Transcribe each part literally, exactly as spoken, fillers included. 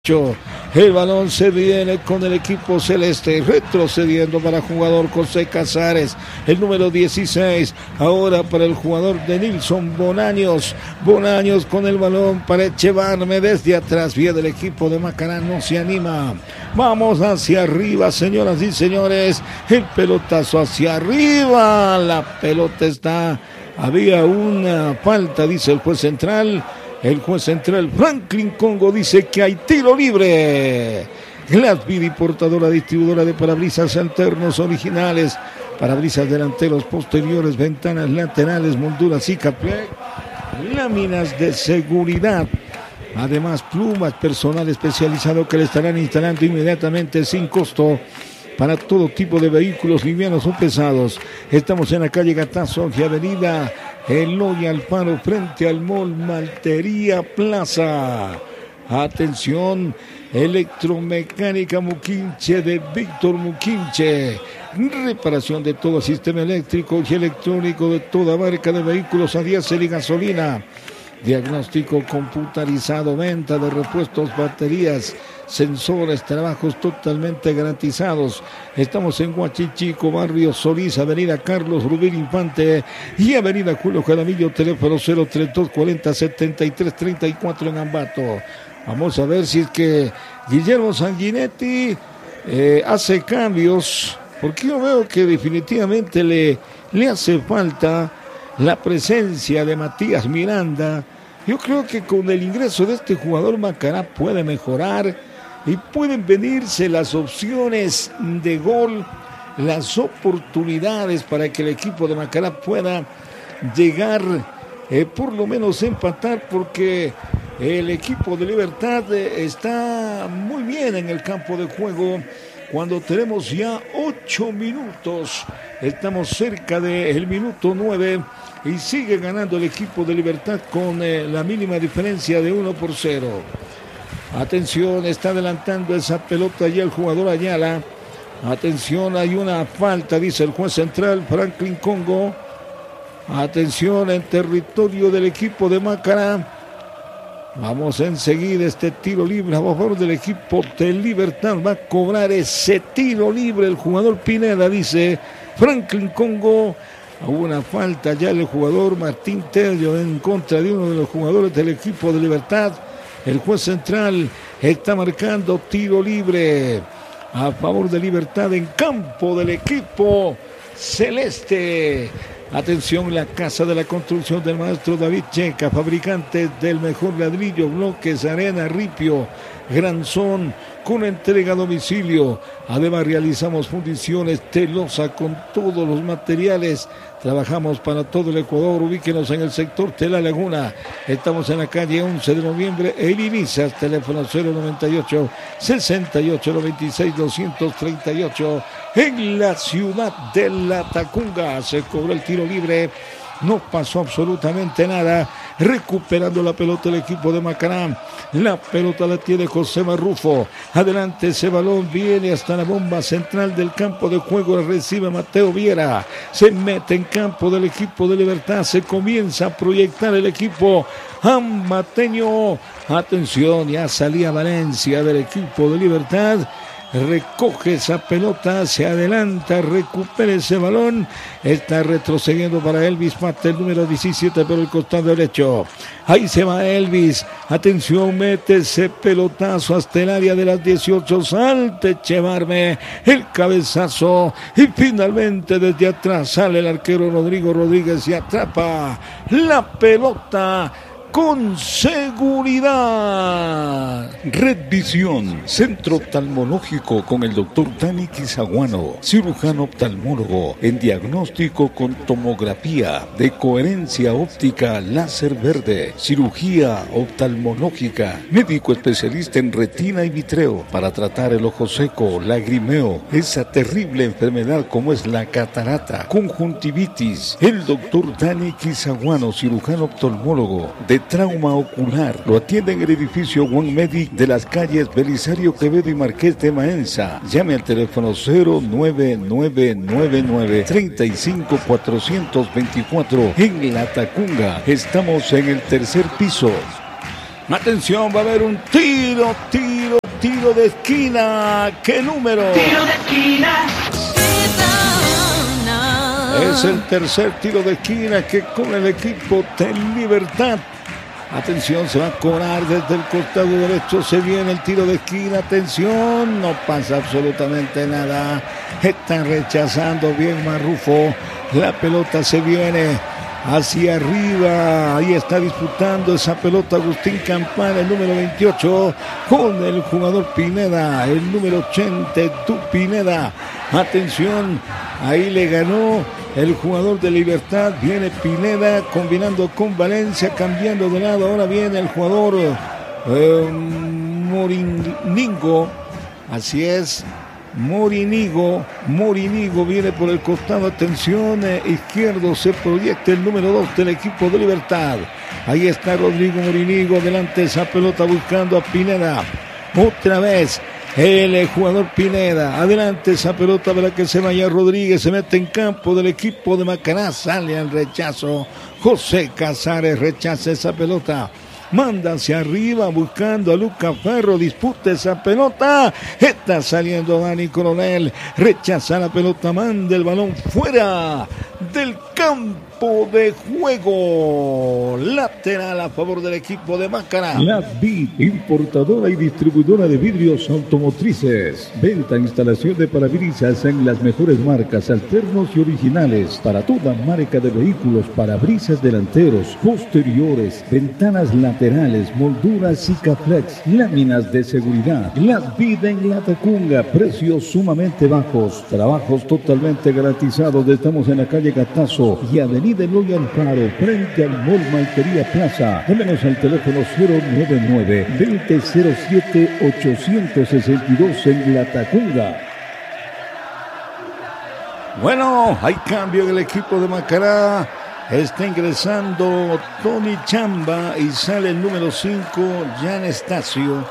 El balón se viene con el equipo celeste, retrocediendo para el jugador José Casares, el número dieciséis, ahora para el jugador de Nilson Bonaños, Bonaños con el balón para Echevarme desde atrás, viene el equipo de Macará, no se anima, vamos hacia arriba señoras y señores, el pelotazo hacia arriba, la pelota está, había una falta, dice el juez central. El juez central Franklin Congo dice que hay tiro libre. Glassvidi, portadora distribuidora de parabrisas alternos originales, parabrisas delanteros, posteriores, ventanas laterales, molduras y Cicaplec, láminas de seguridad. Además, plumas, personal especializado que le estarán instalando inmediatamente sin costo para todo tipo de vehículos livianos o pesados. Estamos en la calle Gatazo y avenida Eloy Alfaro frente al Mall Maltería Plaza. Atención, electromecánica Muquinche de Víctor Muquinche. Reparación de todo sistema eléctrico y electrónico de toda marca de vehículos a diésel y gasolina. Diagnóstico computarizado, venta de repuestos, baterías, sensores, trabajos totalmente garantizados. Estamos en Huachichico, barrio Solís, avenida Carlos Rubén Infante y avenida Julio Jaramillo, teléfono cero treinta y dos cuarenta setenta y tres treinta y cuatro en Ambato. Vamos a ver si es que Guillermo Sanguinetti eh, hace cambios, porque yo veo que definitivamente le, le hace falta la presencia de Matías Miranda. Yo creo que con el ingreso de este jugador Macará puede mejorar y pueden venirse las opciones de gol, las oportunidades para que el equipo de Macará pueda llegar eh, por lo menos empatar, porque el equipo de Libertad eh, está muy bien en el campo de juego. Cuando tenemos ya ocho minutos, estamos cerca del minuto nueve y sigue ganando el equipo de Libertad con eh, la mínima diferencia de uno por cero. Atención, está adelantando esa pelota ya el jugador Ayala. Atención, hay una falta, dice el juez central Franklin Congo. Atención, en territorio del equipo de Macará. Vamos enseguida, este tiro libre a favor del equipo de Libertad. Va a cobrar ese tiro libre el jugador Pineda, dice Franklin Congo. Una falta ya el jugador Martín Tello en contra de uno de los jugadores del equipo de Libertad. El juez central está marcando tiro libre a favor de Libertad en campo del equipo celeste. Atención, la casa de la construcción del maestro David Checa, fabricante del mejor ladrillo, bloques, arena, ripio, granzón, con entrega a domicilio. Además realizamos fundiciones, telosa con todos los materiales. Trabajamos para todo el Ecuador. Ubíquenos en el sector de La Laguna. Estamos en la calle once de noviembre, el Irizas, teléfono cero noventa y ocho, sesenta y ocho, noventa y seis, doscientos treinta y ocho. En la ciudad de La Tacunga se cobró el tiro libre. No pasó absolutamente nada. Recuperando la pelota el equipo de Macará. La pelota la tiene José Marrufo. Adelante ese balón. Viene hasta la bomba central del campo de juego. Recibe Mateo Viera. Se mete en campo del equipo de Libertad. Se comienza a proyectar el equipo ambateño. Atención, ya salía Valencia del equipo de Libertad. Recoge esa pelota, se adelanta, recupera ese balón, está retrocediendo para Elvis Mate, el número diecisiete por el costado derecho. Ahí se va Elvis, atención, mete ese pelotazo hasta el área de las dieciocho, salte Echevarme, el cabezazo y finalmente desde atrás sale el arquero Rodrigo Rodríguez y atrapa la pelota con seguridad. Red Visión, centro oftalmológico con el doctor Dani Quizaguano, cirujano oftalmólogo en diagnóstico con tomografía de coherencia óptica láser verde, cirugía oftalmológica, médico especialista en retina y vitreo para tratar el ojo seco, lagrimeo, esa terrible enfermedad como es la catarata, conjuntivitis. El doctor Dani Quizaguano, cirujano oftalmólogo de trauma ocular, lo atiende en el edificio One Medic de las calles Belisario Quevedo y Marqués de Maenza. Llame al teléfono cero nueve nueve nueve nueve, tres cinco cuatro dos cuatro. En La Tacunga estamos en el tercer piso. Atención, va a haber un tiro tiro, tiro, tiro de esquina. ¿Qué número? Tiro de esquina. Es el tercer tiro de esquina que con el equipo de Libertad. Atención, se va a cobrar desde el costado derecho. Se viene el tiro de esquina. Atención, no pasa absolutamente nada. Están rechazando bien Marrufo. La pelota se viene hacia arriba. Ahí está disputando esa pelota Agustín Campana, el número veintiocho, con el jugador Pineda, el número ochenta, Du Pineda. Atención, ahí le ganó el jugador de Libertad. Viene Pineda combinando con Valencia, cambiando de lado. Ahora viene el jugador eh, Morinigo. Así es, Morinigo. Morinigo viene por el costado. Atención, eh, izquierdo se proyecta el número dos del equipo de Libertad. Ahí está Rodrigo Morinigo. Delante esa pelota buscando a Pineda. Otra vez el jugador Pineda, adelante esa pelota para que se vaya Rodríguez, se mete en campo del equipo de Macará, sale al rechazo, José Casares rechaza esa pelota, manda hacia arriba buscando a Luca Ferro, disputa esa pelota, está saliendo Dani Coronel, rechaza la pelota, manda el balón fuera del campo de juego, lateral a favor del equipo de Macará. La Vid, importadora y distribuidora de vidrios automotrices, venta e instalación de parabrisas en las mejores marcas, alternos y originales, para toda marca de vehículos, parabrisas delanteros, posteriores, ventanas laterales, molduras Sikaflex, láminas de seguridad. La Vid en Latacunga, precios sumamente bajos, trabajos totalmente garantizados. Estamos en la calle Gatazo y avenida Eloy Alfaro, frente al Mall Maltería Plaza. Llámenos al teléfono cero nueve nueve, veinte cero siete, ochocientos sesenta y dos en Latacunga. Bueno, hay cambio en el equipo de Macará. Está ingresando Tony Chamba y sale el número cinco, Jan Estacio.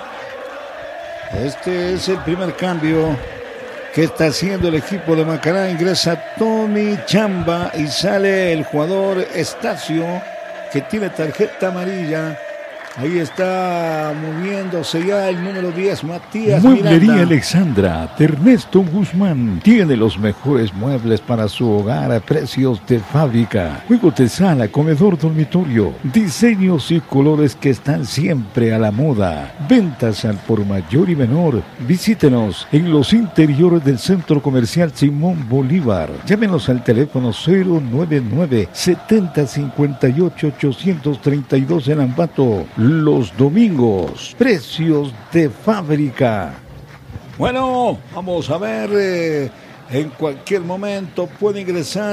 Este es el primer cambio que está haciendo el equipo de Macará. Ingresa Tony Chamba y sale el jugador Estacio, que tiene tarjeta amarilla. Ahí está moviéndose ya el número diez, Matías Mueblería Miranda. Alexandra, de Ernesto Guzmán. Tiene los mejores muebles para su hogar a precios de fábrica. Juegos de sala, comedor, dormitorio. Diseños y colores que están siempre a la moda. Ventas al por mayor y menor. Visítenos en los interiores del Centro Comercial Simón Bolívar. Llámenos al teléfono cero nueve nueve, setenta cincuenta y ocho, ochocientos treinta y dos en Ambato. Los domingos, precios de fábrica. Bueno, vamos a ver, eh, en cualquier momento puede ingresar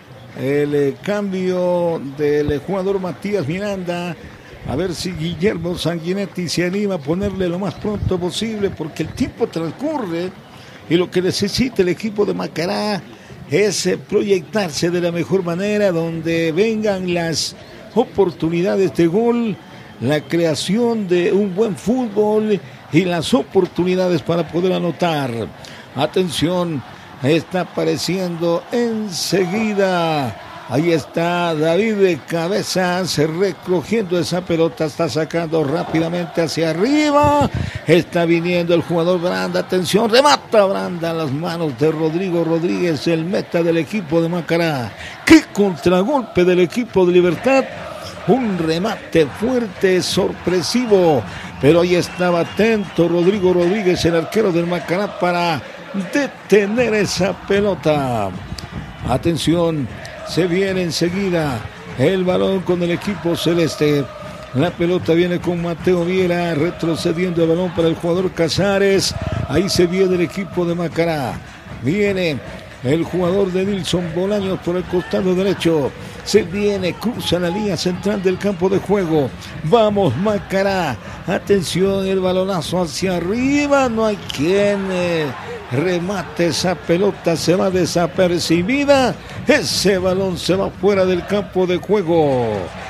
el eh, cambio del eh, jugador Matías Miranda. A ver si Guillermo Sanguinetti se anima a ponerle lo más pronto posible, porque el tiempo transcurre y lo que necesita el equipo de Macará es eh, proyectarse de la mejor manera, donde vengan las oportunidades de gol, la creación de un buen fútbol y las oportunidades para poder anotar. Atención, está apareciendo enseguida. Ahí está David de Cabezas recogiendo esa pelota, está sacando rápidamente hacia arriba. Está viniendo el jugador Branda, atención, remata Branda a las manos de Rodrigo Rodríguez, el meta del equipo de Macará. ¡Qué contragolpe del equipo de Libertad! Un remate fuerte, sorpresivo, pero ahí estaba atento Rodrigo Rodríguez, el arquero del Macará, para detener esa pelota. Atención, se viene enseguida el balón con el equipo celeste. La pelota viene con Mateo Viera, retrocediendo el balón para el jugador Casares. Ahí se viene el equipo de Macará. Viene el jugador de Nilson Bolaños por el costado derecho. Se viene, cruza la línea central del campo de juego. Vamos Macará. Atención, el balonazo hacia arriba. No hay quien eh, remate esa pelota. Se va desapercibida. Ese balón se va fuera del campo de juego.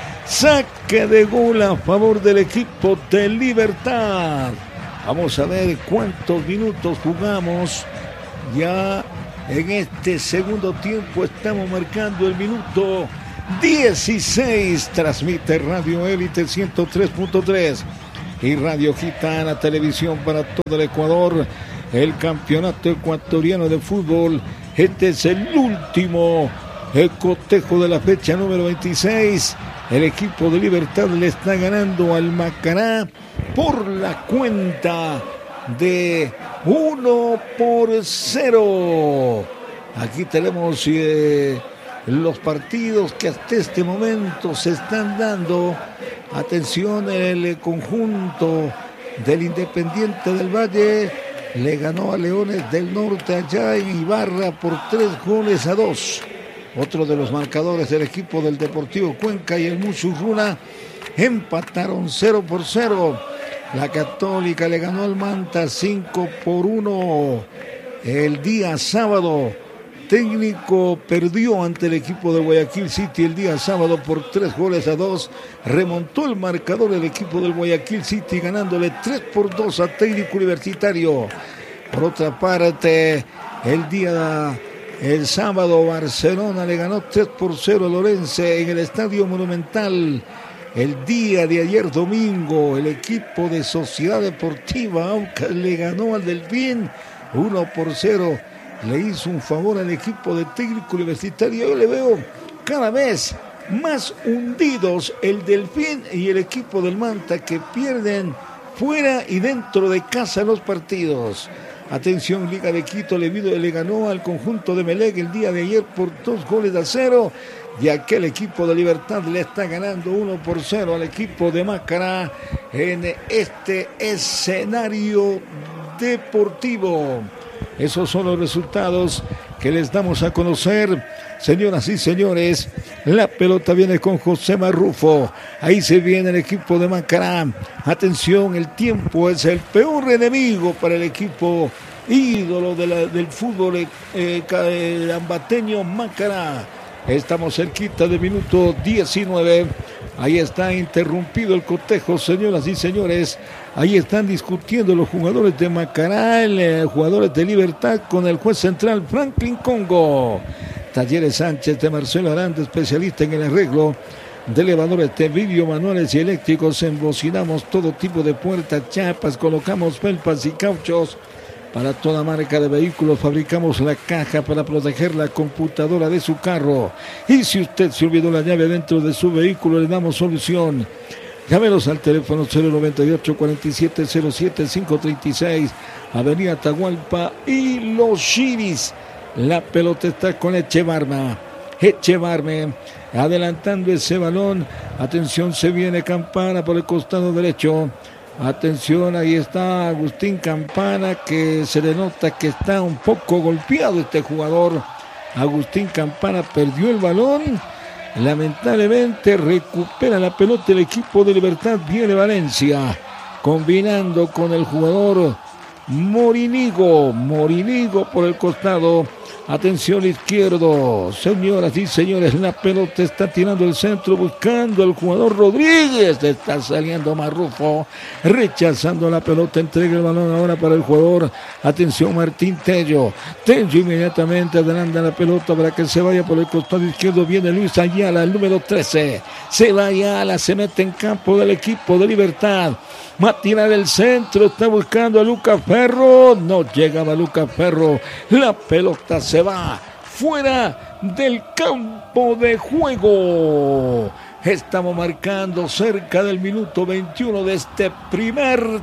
Saque de gol a favor del equipo de Libertad. Vamos a ver cuántos minutos jugamos. Ya en este segundo tiempo estamos marcando el minuto dieciséis. Transmite Radio Élite ciento tres punto tres. y Radio Gitana Televisión para todo el Ecuador. El campeonato ecuatoriano de fútbol. Este es el último el cotejo de la fecha número veintiséis. El equipo de Libertad le está ganando al Macará por la cuenta de uno por cero. Aquí tenemos eh, los partidos que hasta este momento se están dando. Atención, el conjunto del Independiente del Valle le ganó a Leones del Norte allá en Ibarra por tres goles a dos. Otro de los marcadores del equipo del Deportivo Cuenca y el Musurruna empataron cero por cero. La Católica le ganó al Manta cinco por uno. El día sábado, Técnico perdió ante el equipo de Guayaquil City el día sábado por tres goles a dos. Remontó el marcador el equipo del Guayaquil City ganándole tres por dos a Técnico Universitario. Por otra parte, el día... El sábado Barcelona le ganó tres por cero a Lorense en el Estadio Monumental. El día de ayer domingo el equipo de Sociedad Deportiva Aucas le ganó al Delfín uno por cero. Le hizo un favor al equipo de Técnico Universitario. Yo le veo cada vez más hundidos el Delfín y el equipo del Manta, que pierden fuera y dentro de casa los partidos. Atención, Liga de Quito le, le ganó al conjunto de Melec el día de ayer por dos goles a cero. Y aquel equipo de Libertad le está ganando uno por cero al equipo de Macará en este escenario deportivo. Esos son los resultados que les damos a conocer. Señoras y señores, la pelota viene con José Marrufo. Ahí se viene el equipo de Macará. Atención, el tiempo es el peor enemigo para el equipo ídolo de la, del fútbol eh, eh, ambateño Macará. Estamos cerquita del minuto diecinueve. Ahí está interrumpido el cotejo, señoras y señores. Ahí están discutiendo los jugadores de Macará, los jugadores de Libertad con el juez central Franklin Congo. Talleres Sánchez de Marcelo Aranda, especialista en el arreglo de elevadores de vidrio, manuales y eléctricos. Embocinamos todo tipo de puertas, chapas, colocamos felpas y cauchos para toda marca de vehículos. Fabricamos la caja para proteger la computadora de su carro. Y si usted se olvidó la llave dentro de su vehículo, le damos solución. Llámenos al teléfono cero noventa y ocho, cuarenta y siete, cero siete, cinco treinta y seis, Avenida Atahualpa y Los Chiris. La pelota está con Echevarma. Echevarme adelantando ese balón. Atención, se viene Campana por el costado derecho. Atención, ahí está Agustín Campana, que se le nota que está un poco golpeado este jugador. Agustín Campana perdió el balón. Lamentablemente recupera la pelota el equipo de Libertad. Viene Valencia combinando con el jugador Morinigo. Morinigo por el costado. Atención izquierdo, señoras y señores, la pelota está tirando el centro, buscando al jugador Rodríguez. Está saliendo Marrufo, rechazando la pelota, entrega el balón ahora para el jugador. Atención, Martín Tello. Tello inmediatamente adelanta la pelota para que se vaya por el costado izquierdo. Viene Luis Ayala, el número trece. Se va Ayala, se mete en campo del equipo de Libertad. Va a tirar el centro, está buscando a Lucas Ferro. No llegaba Lucas Ferro. La pelota se va fuera del campo de juego. Estamos marcando cerca del minuto veintiuno de este primer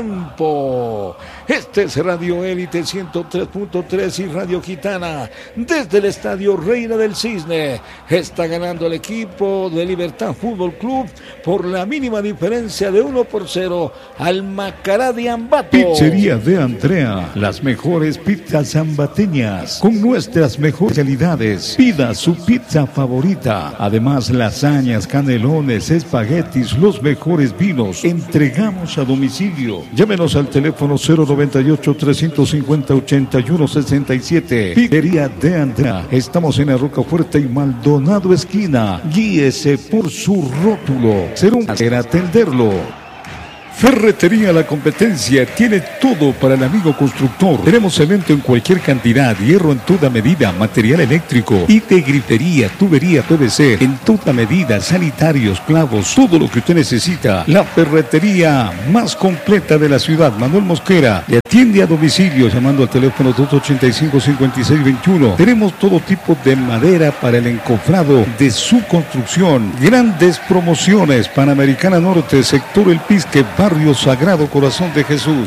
tiempo. Este es Radio Élite ciento tres punto tres y Radio Gitana. Desde el Estadio Reina del Cisne está ganando el equipo de Libertad Fútbol Club por la mínima diferencia de uno por cero al Macará de Ambato. Pizzería de Andrea, las mejores pizzas ambateñas con nuestras mejores calidades. Pida su pizza favorita. Además, lasañas, canelones, espaguetis, los mejores vinos. Entregamos a domicilio. Llámenos al teléfono cero noventa y ocho, trescientos cincuenta, ochenta y uno sesenta y siete. Pizzería de Andrea. Estamos en la Rocafuerte y Maldonado esquina. Guíese por su rótulo. Será un placer atenderlo. Ferretería La Competencia tiene todo para el amigo constructor. Tenemos cemento en cualquier cantidad, hierro en toda medida, material eléctrico y de grifería, tubería P V C en toda medida, sanitarios, clavos, todo lo que usted necesita. La ferretería más completa de la ciudad, Manuel Mosquera, le atiende a domicilio llamando al teléfono dos ochenta y cinco, cincuenta y seis veintiuno. Tenemos todo tipo de madera para el encofrado de su construcción. Grandes promociones, Panamericana Norte, sector El Pisque, Barrio Sagrado Corazón de Jesús.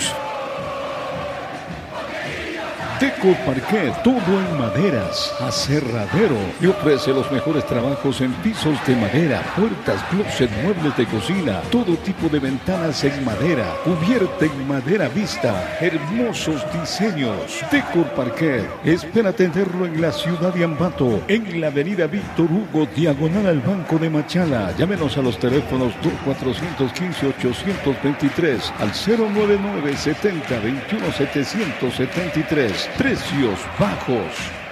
Deco Parquet, todo en maderas, aserradero, y ofrece los mejores trabajos en pisos de madera, puertas, closet, muebles de cocina, todo tipo de ventanas en madera, cubierta en madera vista, hermosos diseños. Deco Parquet, espera atenderlo en la ciudad de Ambato, en la avenida Víctor Hugo, diagonal al Banco de Machala. Llámenos a los teléfonos dos cuatro uno cinco, ocho dos tres al cero nueve nueve, setenta, veintiuno, setecientos setenta y tres. Precios bajos.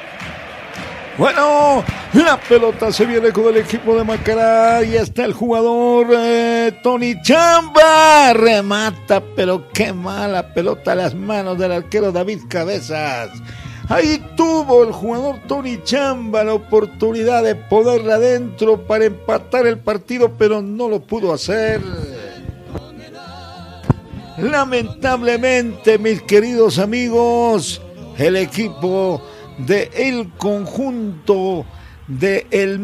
Bueno, la pelota se viene con el equipo de Macará y está el jugador eh, Tony Chamba. Remata, pero qué mala pelota a las manos del arquero David Cabezas. Ahí tuvo el jugador Tony Chamba la oportunidad de ponerla adentro para empatar el partido, pero no lo pudo hacer. Lamentablemente, mis queridos amigos, el equipo del conjunto de el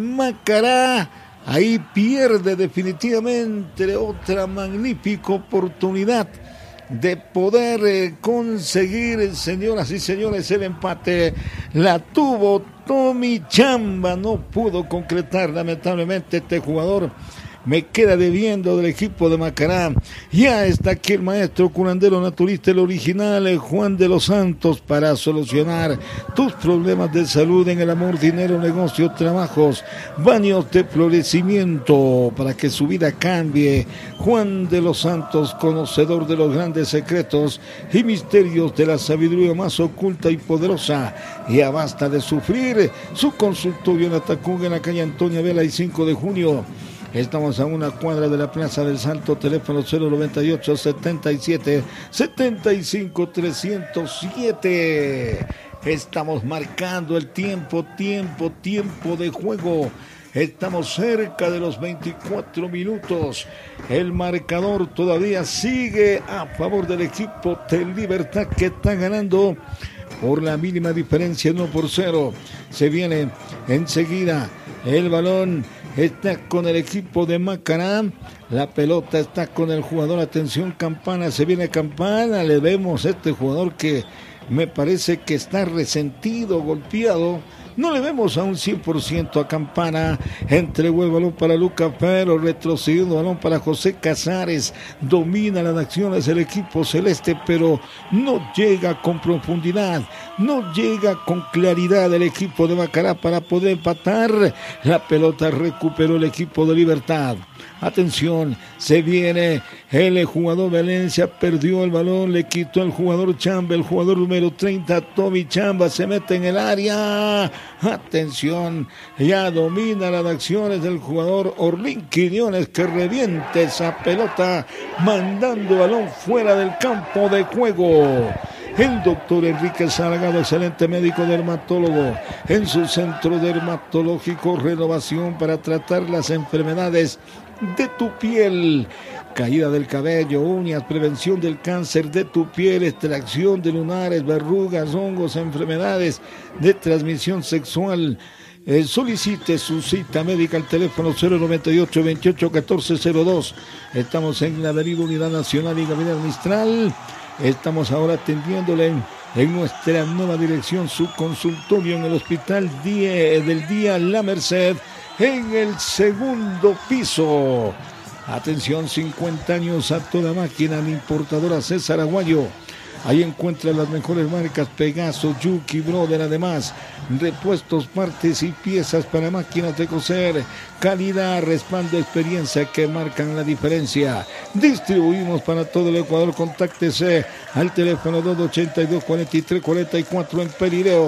Macará ahí pierde definitivamente otra magnífica oportunidad de poder eh, conseguir, señoras y señores, el empate. La tuvo Tony Chamba, no pudo concretar lamentablemente este jugador. Me queda debiendo del equipo de Macará. Ya está aquí el maestro curandero naturista, el original, Juan de los Santos, para solucionar tus problemas de salud en el amor, dinero, negocio, trabajos, baños de florecimiento, para que su vida cambie. Juan de los Santos, conocedor de los grandes secretos y misterios de la sabiduría más oculta y poderosa. Ya basta de sufrir. Su consultorio en Atacunga, en la calle Antonia Vela y cinco de junio. Estamos a una cuadra de la Plaza del Santo, teléfono cero noventa y ocho, setenta y siete, setenta y cinco, trescientos siete. Estamos marcando el tiempo, tiempo, tiempo de juego. Estamos cerca de los veinticuatro minutos. El marcador todavía sigue a favor del equipo de Libertad, que está ganando por la mínima diferencia, uno por cero. Se viene enseguida el balón. Está con el equipo de Macará. La pelota está con el jugador. Atención, Campana. Se viene Campana. Le vemos a este jugador que me parece que está resentido, golpeado. No le vemos a un cien por ciento a Campana. Entregó el balón para Luca Pero, retrocediendo balón para José Casares. Domina las acciones el equipo celeste, pero no llega con profundidad, no llega con claridad el equipo de Macará para poder empatar. La pelota recuperó el equipo de Libertad. Atención, se viene el jugador Valencia, perdió el balón, le quitó el jugador Chamba, el jugador número treinta, Tommy Chamba, se mete en el área. Atención, ya domina las acciones del jugador Orlín Quiñones, que reviente esa pelota, mandando balón fuera del campo de juego. El doctor Enrique Salgado, excelente médico dermatólogo, en su centro dermatológico Renovación, para tratar las enfermedades de tu piel, caída del cabello, uñas, prevención del cáncer de tu piel, extracción de lunares, verrugas, hongos, enfermedades de transmisión sexual. Eh, solicite su cita médica al teléfono cero noventa y ocho, veintiocho, catorce cero dos. Estamos en la avenida Unidad Nacional y Gabriel Mistral. Estamos ahora atendiéndole en, en nuestra nueva dirección, su consultorio en el Hospital Día, del Día La Merced, en el segundo piso. Atención, cincuenta años a toda máquina, la importadora César Aguayo. Ahí encuentra las mejores marcas: Pegaso, Yuki, Brother. Además, repuestos, partes y piezas para máquinas de coser. Calidad, respaldo, experiencia que marcan la diferencia. Distribuimos para todo el Ecuador. Contáctese al teléfono dos ochenta y dos, cuarenta y tres cuarenta y cuatro en Perireo.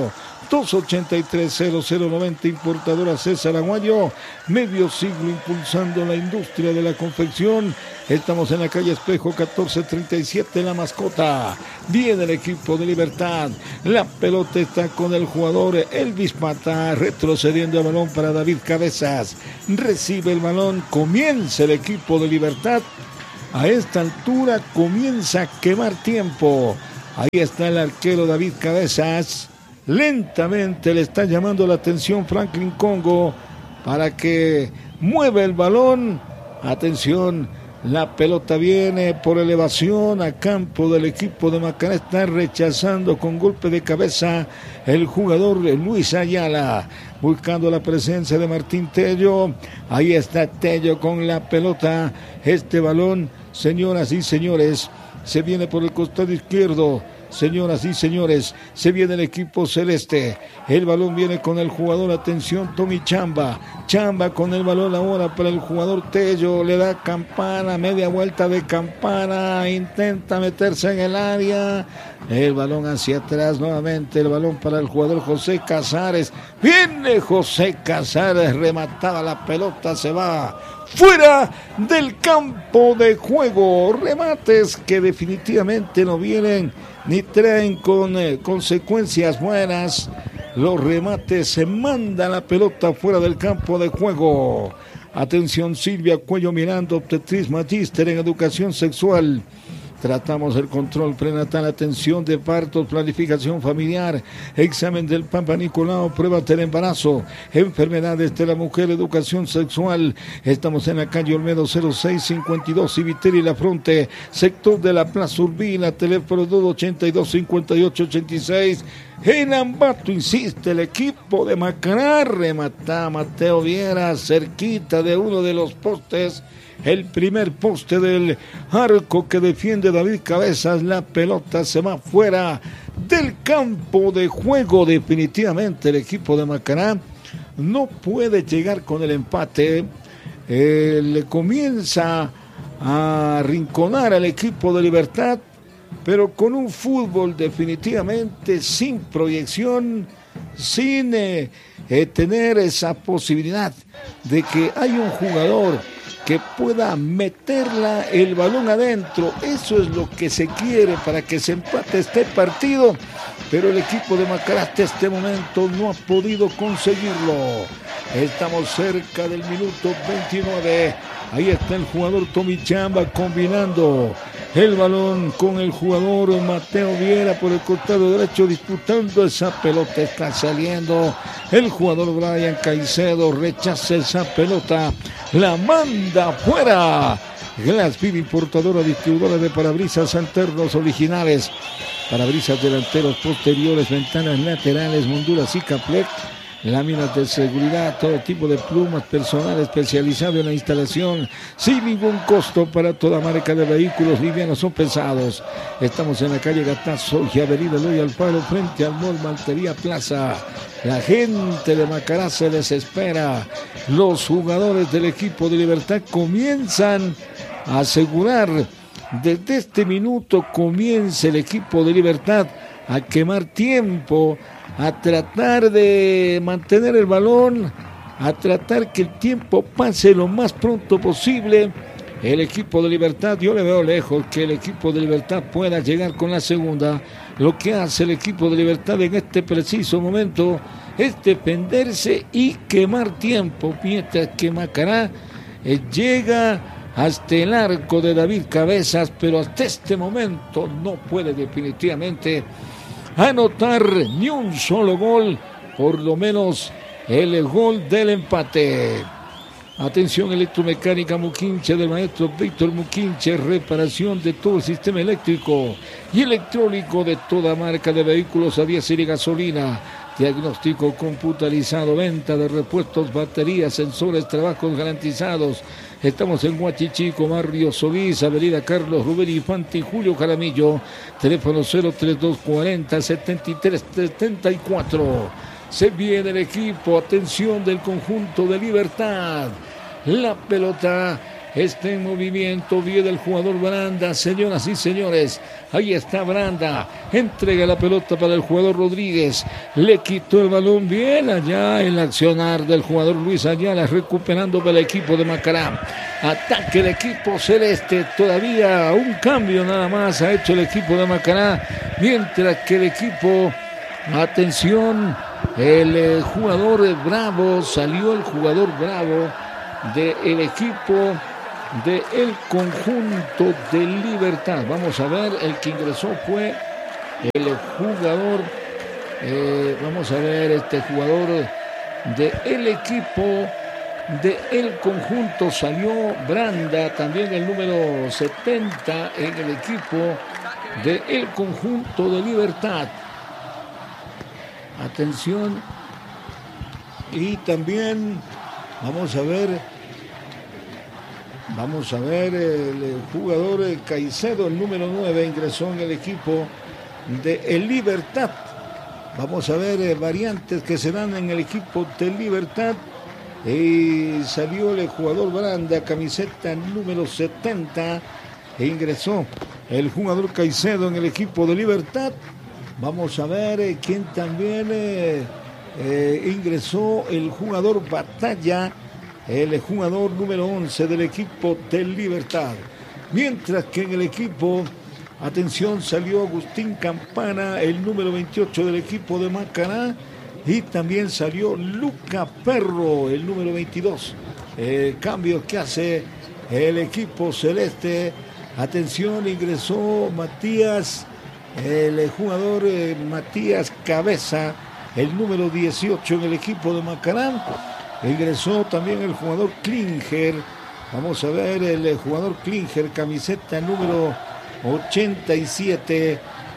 dos ochenta y tres, cero cero noventa, importadora César Aguayo, medio siglo impulsando la industria de la confección. Estamos en la calle Espejo catorce treinta y siete, La Mascota. Viene el equipo de Libertad, la pelota está con el jugador Elvis Mata, retrocediendo el balón para David Cabezas, recibe el balón, comienza el equipo de Libertad. A esta altura comienza a quemar tiempo. Ahí está el arquero David Cabezas. Lentamente le está llamando la atención Franklin Congo para que mueva el balón. Atención, la pelota viene por elevación a campo del equipo de Macará. Está rechazando con golpe de cabeza el jugador Luis Ayala, buscando la presencia de Martín Tello. Ahí está Tello con la pelota. Este balón, señoras y señores, se viene por el costado izquierdo. Señoras y señores, se viene el equipo celeste. El balón viene con el jugador, atención, Tommy Chamba. Chamba con el balón ahora para el jugador Tello. Le da campana, media vuelta de campana. Intenta meterse en el área. El balón hacia atrás nuevamente. El balón para el jugador José Casares. Viene José Casares, remataba la pelota, se va fuera del campo de juego. Remates que definitivamente no vienen ni traen con eh, consecuencias buenas. Los remates, se manda la pelota fuera del campo de juego. Atención, Silvia Cuello Miranda, obstetriz magíster en educación sexual. Tratamos el control prenatal, atención de partos, planificación familiar, examen del Papa Nicolau, pruebas del embarazo, enfermedades de la mujer, educación sexual. Estamos en la calle Olmedo cero seis cincuenta y dos, Civiteri La Fronte, sector de la Plaza Urbina, teléfono dos ochenta y dos, cincuenta y ocho ochenta y seis. En Ambato insiste el equipo de Macará, remata Mateo Viera cerquita de uno de los postes. El primer poste del arco que defiende David Cabezas. La pelota se va fuera del campo de juego. Definitivamente el equipo de Macará no puede llegar con el empate. Eh, le comienza a arrinconar al equipo de Libertad, pero con un fútbol definitivamente sin proyección, sin eh, eh, tener esa posibilidad de que hay un jugador que pueda meterla el balón adentro. Eso es lo que se quiere para que se empate este partido, pero el equipo de Macará hasta este momento no ha podido conseguirlo. Estamos cerca del minuto veintinueve. Ahí está el jugador Tommy Chamba combinando el balón con el jugador Mateo Viera por el costado derecho, disputando esa pelota. Está saliendo el jugador Brian Caicedo, rechaza esa pelota, la manda fuera. Glassfield, importadora distribuidora de parabrisas alternos originales, parabrisas delanteros, posteriores, ventanas laterales, molduras y Caplec, láminas de seguridad, todo tipo de plumas, personal especializado en la instalación, sin ningún costo para toda marca de vehículos, livianos o pesados. Estamos en la calle Gatazo y avenida Eloy Alfaro, frente al Mall Maltería Plaza. La gente de Macará se desespera. Los jugadores del equipo de Libertad comienzan a asegurar. Desde este minuto comienza el equipo de Libertad a quemar tiempo, a tratar de mantener el balón, a tratar que el tiempo pase lo más pronto posible. El equipo de Libertad, yo le veo lejos que el equipo de Libertad pueda llegar con la segunda. Lo que hace el equipo de Libertad en este preciso momento es defenderse y quemar tiempo, mientras que Macará eh, llega hasta el arco de David Cabezas, pero hasta este momento no puede definitivamente anotar ni un solo gol, por lo menos el gol del empate. Atención, electromecánica Muquinche del maestro Víctor Muquinche, reparación de todo el sistema eléctrico y electrónico de toda marca de vehículos a diésel y gasolina. Diagnóstico computarizado, venta de repuestos, baterías, sensores, trabajos garantizados. Estamos en Huachichico, barrio Solís, avenida Carlos Rubén Infante y Julio Jaramillo. Teléfono cero treinta y dos cuarenta, setenta y tres setenta y cuatro. Se viene el equipo, atención del conjunto de Libertad. La pelota está en movimiento, viene el jugador Branda, señoras y señores, ahí está Branda, entrega la pelota para el jugador Rodríguez, le quitó el balón, bien allá el accionar del jugador Luis Ayala, recuperando para el equipo de Macará, ataque el equipo celeste, todavía un cambio nada más ha hecho el equipo de Macará, mientras que el equipo, atención, el eh, jugador Bravo, salió el jugador Bravo del equipo del conjunto de Libertad. Vamos a ver, el que ingresó fue el jugador, eh, vamos a ver, este jugador del equipo del conjunto, salió Branda, también el número setenta en el equipo del conjunto de Libertad. Atención, y también vamos a ver, vamos a ver el jugador Caicedo, el número nueve, ingresó en el equipo de el Libertad. Vamos a ver eh, variantes que se dan en el equipo de Libertad. Y salió el jugador Branda, camiseta número setenta, e ingresó el jugador Caicedo en el equipo de Libertad. Vamos a ver eh, quién también eh, eh, ingresó, el jugador Batalla, el jugador número once del equipo de Libertad. Mientras que en el equipo, atención, salió Agustín Campana, el número veintiocho del equipo de Macará. Y también salió Luca Perro, el número veintidós. Eh, cambio que hace el equipo celeste. Atención, ingresó Matías, el jugador eh, Matías Cabeza, el número dieciocho en el equipo de Macará. Ingresó también el jugador Klinger. Vamos a ver el jugador Klinger, camiseta número ochenta y siete.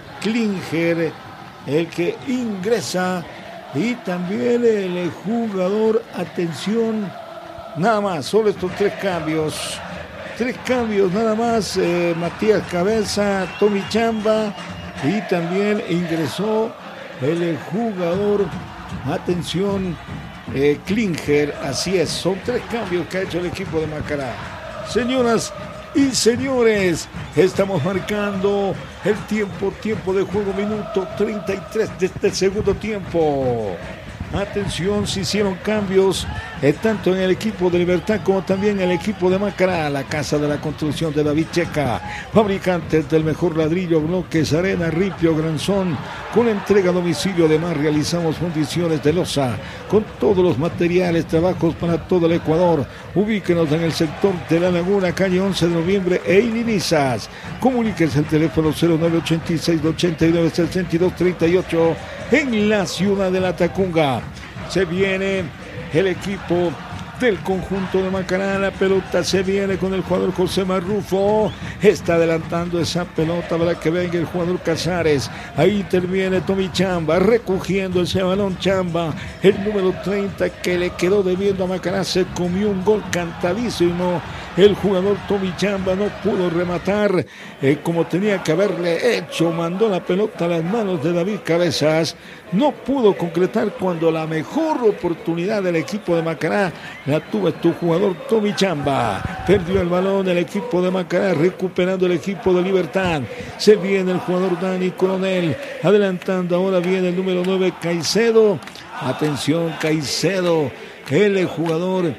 Klinger, el que ingresa. Y también el jugador, atención, nada más, solo estos tres cambios. Tres cambios nada más, eh, Matías Cabeza, Tommy Chamba, y también ingresó el jugador, atención, eh, Klinger, así es, son tres cambios que ha hecho el equipo de Macará. Señoras y señores, estamos marcando el tiempo, tiempo de juego, minuto treinta y tres de este segundo tiempo. Atención, se hicieron cambios eh, tanto en el equipo de Libertad como también en el equipo de Macará, la casa de la construcción de David Checa, fabricantes del mejor ladrillo, bloques, arena, ripio, granzón, con entrega a domicilio. Además realizamos fundiciones de losa con todos los materiales, trabajos para todo el Ecuador. Ubíquenos en el sector de La Laguna, calle once de noviembre e Ilinizas. Comuníquese al teléfono cero nueve ochenta y seis ochenta y nueve sesenta y dos treinta y ocho en la ciudad de La Tacunga. Se viene el equipo del conjunto de Macará, la pelota se viene con el jugador José Marrufo, está adelantando esa pelota para que venga el jugador Casares, ahí interviene Tommy Chamba, recogiendo ese balón Chamba, el número treinta que le quedó debiendo a Macará, se comió un gol cantadísimo, el jugador Tommy Chamba no pudo rematar eh, como tenía que haberle hecho, mandó la pelota a las manos de David Cabezas, no pudo concretar cuando la mejor oportunidad del equipo de Macará la tuvo tu jugador Tommy Chamba. Perdió el balón el equipo de Macará, recuperando el equipo de Libertad. Se viene el jugador Dani Coronel, adelantando, ahora viene el número nueve Caicedo. Atención, Caicedo, el jugador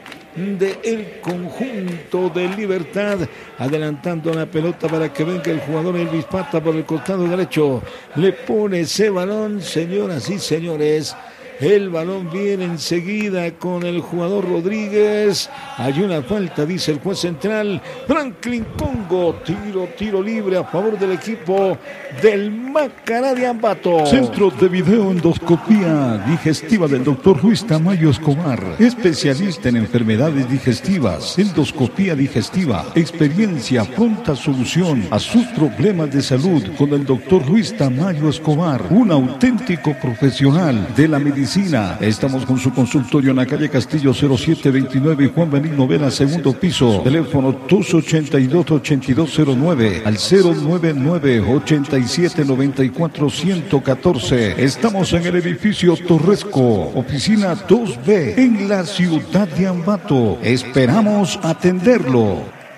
del conjunto de Libertad, adelantando la pelota para que venga el jugador Elvis Pata por el costado derecho, le pone ese balón, señoras y señores, el balón viene enseguida con el jugador Rodríguez, hay una falta, dice el juez central, Franklin Congo, tiro, tiro libre a favor del equipo del Macará de Ambato. Centro de Videoendoscopía Digestiva del doctor Luis Tamayo Escobar, especialista en enfermedades digestivas, endoscopía digestiva, experiencia, pronta solución a sus problemas de salud con el doctor Luis Tamayo Escobar, un auténtico profesional de la medicina. Estamos con su consultorio en la calle Castillo cero siete veintinueve y Juan Benigno Vera, segundo piso. Teléfono dos ochenta y dos, ochenta y dos cero nueve al cero nueve nueve, ochenta y siete noventa y cuatro ciento catorce. Estamos en el edificio Torresco, oficina dos B, en la ciudad de Ambato. Esperamos atenderlo.